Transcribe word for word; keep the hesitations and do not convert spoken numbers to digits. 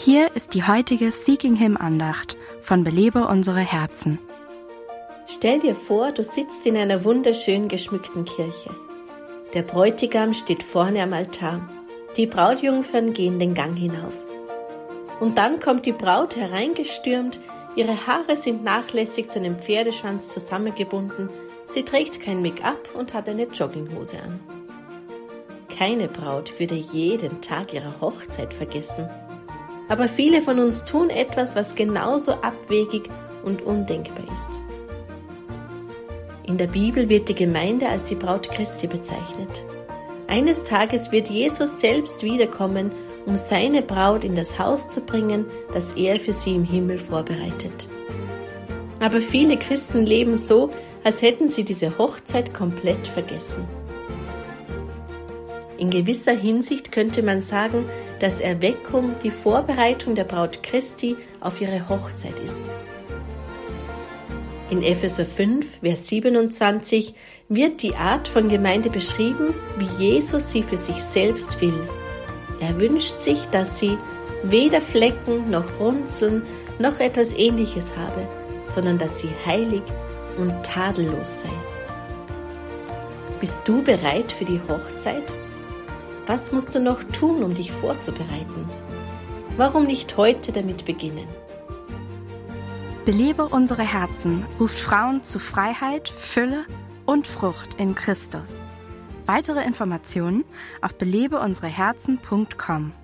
Hier ist die heutige Seeking Him Andacht von Belebe unsere Herzen. Stell dir vor, du sitzt in einer wunderschön geschmückten Kirche. Der Bräutigam steht vorne am Altar. Die Brautjungfern gehen den Gang hinauf. Und dann kommt die Braut hereingestürmt, ihre Haare sind nachlässig zu einem Pferdeschwanz zusammengebunden, sie trägt kein Make-up und hat eine Jogginghose an. Keine Braut würde jeden Tag ihrer Hochzeit vergessen. Aber viele von uns tun etwas, was genauso abwegig und undenkbar ist. In der Bibel wird die Gemeinde als die Braut Christi bezeichnet. Eines Tages wird Jesus selbst wiederkommen, um seine Braut in das Haus zu bringen, das er für sie im Himmel vorbereitet. Aber viele Christen leben so, als hätten sie diese Hochzeit komplett vergessen. In gewisser Hinsicht könnte man sagen, dass Erweckung die Vorbereitung der Braut Christi auf ihre Hochzeit ist. In Epheser fünf, Vers siebenundzwanzig wird die Art von Gemeinde beschrieben, wie Jesus sie für sich selbst will. Er wünscht sich, dass sie weder Flecken noch Runzeln noch etwas Ähnliches habe, sondern dass sie heilig und tadellos sei. Bist du bereit für die Hochzeit? Was musst du noch tun, um dich vorzubereiten? Warum nicht heute damit beginnen? Belebe unsere Herzen ruft Frauen zu Freiheit, Fülle und Frucht in Christus. Weitere Informationen auf belebe unsere herzen punkt com.